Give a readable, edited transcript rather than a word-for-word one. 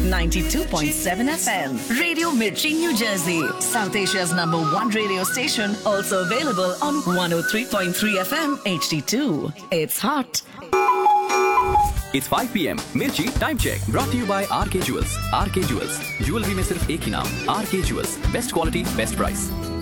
92.7 FM. Radio Mirchi, New Jersey. South Asia's #1 radio station. Also available on 103.3 FM HD2. It's hot. It's 5 p.m. Mirchi Time Check brought to you by RK Jewels. RK Jewels. Jewelry में सिर्फ एक ही नाम RK Jewels. Best quality, best price.